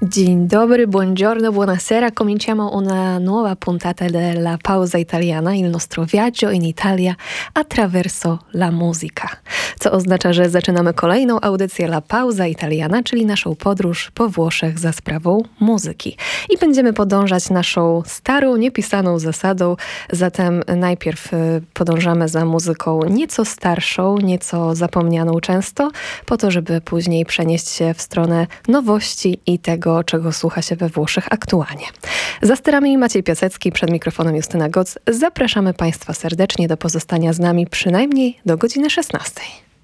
Dzień dobry, buongiorno, buonasera. Cominciamo una nuova puntata della pausa italiana, il nostro viaggio in Italia attraverso la musica. Co oznacza, że zaczynamy kolejną audycję La Pausa Italiana, czyli naszą podróż po Włoszech za sprawą muzyki. I będziemy podążać naszą starą, niepisaną zasadą. Zatem najpierw podążamy za muzyką nieco starszą, nieco zapomnianą często, po to, żeby później przenieść się w stronę nowości i tego, czego słucha się we Włoszech aktualnie. Za sterami Maciej Piasecki, przed mikrofonem Justyna Goc. Zapraszamy Państwa serdecznie do pozostania z nami przynajmniej do godziny 16.